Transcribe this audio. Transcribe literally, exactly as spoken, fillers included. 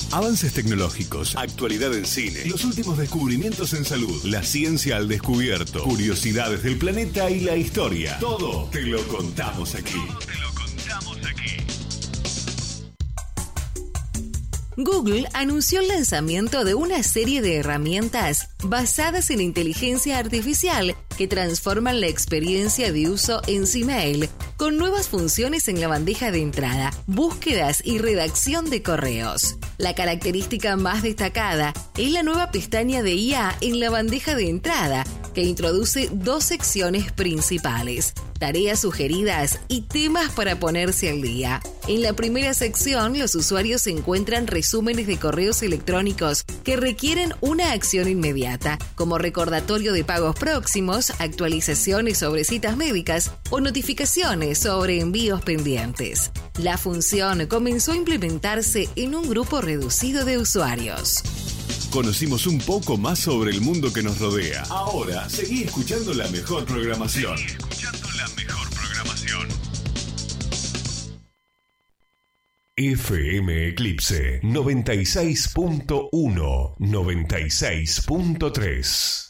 Avances tecnológicos, actualidad en cine, los últimos descubrimientos en salud, la ciencia al descubierto, curiosidades del planeta y la historia. Todo te lo contamos aquí. Todo te lo contamos aquí. Google anunció el lanzamiento de una serie de herramientas basadas en inteligencia artificial que transforman la experiencia de uso en Gmail con nuevas funciones en la bandeja de entrada, búsquedas y redacción de correos. La característica más destacada es la nueva pestaña de I A en la bandeja de entrada, que introduce dos secciones principales: tareas sugeridas y temas para ponerse al día. En la primera sección, los usuarios encuentran resúmenes de correos electrónicos que requieren una acción inmediata, como recordatorio de pagos próximos, actualizaciones sobre citas médicas o notificaciones sobre envíos pendientes. La función comenzó a implementarse en un grupo reducido de usuarios. Conocimos un poco más sobre el mundo que nos rodea. Ahora, seguí escuchando la mejor programación. Seguí escuchando la mejor programación. F M Eclipse noventa y seis punto uno, noventa y seis punto tres.